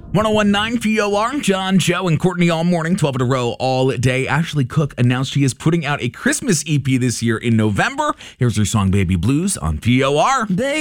1019 POR, John, Joe, and Courtney all morning, 12 in a row all day. Ashley Cook announced she is putting out a Christmas EP this year in November. Here's her song Baby Blues on POR.